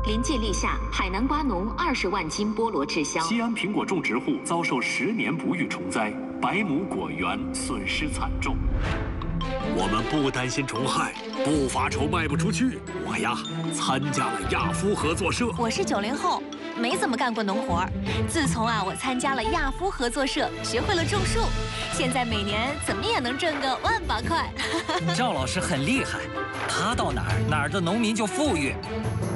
临界立夏，海南瓜农20万斤菠萝滞销。 西安苹果种植户遭受10年不遇虫灾，百亩果园损失惨重。 我们不担心虫害，不发愁卖不出去。我呀，参加了亚夫合作社。 我是90后，没怎么干过农活。自从我参加了亚夫合作社，学会了种树，现在每年怎么也能挣个1万8块。 赵老师很厉害，他到哪儿的农民就富裕。